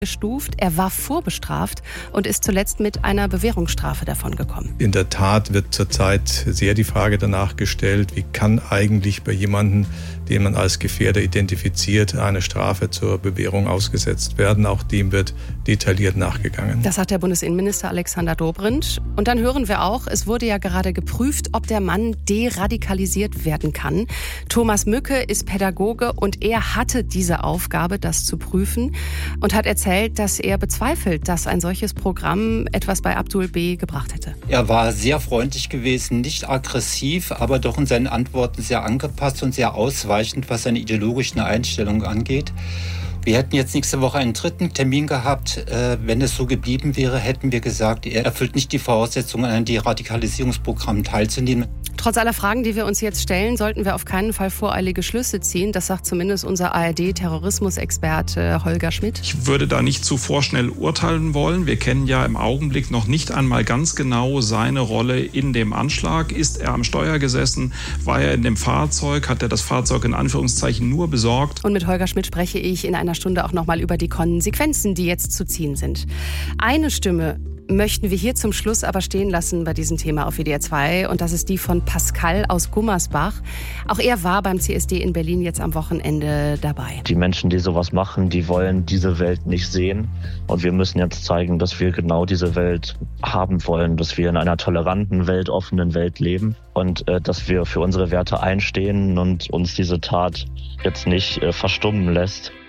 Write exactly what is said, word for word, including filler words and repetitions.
gestuft. Er war vorbestraft und ist zuletzt mit einer Bewährungsstrafe davongekommen. In der Tat wird zurzeit sehr die Frage danach gestellt, wie kann eigentlich bei jemandem, den man als Gefährder identifiziert, eine Strafe zur Bewährung ausgesetzt werden. Auch dem wird detailliert nachgegangen. Das sagt der Bundesinnenminister Alexander Dobrindt. Und dann hören wir auch, es wurde ja gerade geprüft, ob der Mann deradikalisiert werden kann. Thomas Mücke ist Pädagoge und er hatte diese Aufgabe, das zu prüfen, und hat erzählt, dass er bezweifelt, dass ein solches Programm etwas bei Abdul B. gebracht hätte. Er war sehr freundlich gewesen, nicht aggressiv, aber doch in seinen Antworten sehr angepasst und sehr ausweichend, was seine ideologischen Einstellungen angeht. Wir hätten jetzt nächste Woche einen dritten Termin gehabt. Wenn es so geblieben wäre, hätten wir gesagt, er erfüllt nicht die Voraussetzungen, an einem Deradikalisierungsprogramm teilzunehmen. Trotz aller Fragen, die wir uns jetzt stellen, sollten wir auf keinen Fall voreilige Schlüsse ziehen. Das sagt zumindest unser A R D-Terrorismusexperte Holger Schmidt. Ich würde da nicht zu vorschnell urteilen wollen. Wir kennen ja im Augenblick noch nicht einmal ganz genau seine Rolle in dem Anschlag. Ist er am Steuer gesessen? War er in dem Fahrzeug? Hat er das Fahrzeug in Anführungszeichen nur besorgt? Und mit Holger Schmidt spreche ich in einer Stunde auch noch mal über die Konsequenzen, die jetzt zu ziehen sind. Eine Stimme möchten wir hier zum Schluss aber stehen lassen bei diesem Thema auf W D R zwei. Und das ist die von Pascal aus Gummersbach. Auch er war beim C S D in Berlin jetzt am Wochenende dabei. Die Menschen, die sowas machen, die wollen diese Welt nicht sehen. Und wir müssen jetzt zeigen, dass wir genau diese Welt haben wollen, dass wir in einer toleranten, weltoffenen Welt leben und äh, dass wir für unsere Werte einstehen und uns diese Tat jetzt nicht äh, verstummen lässt.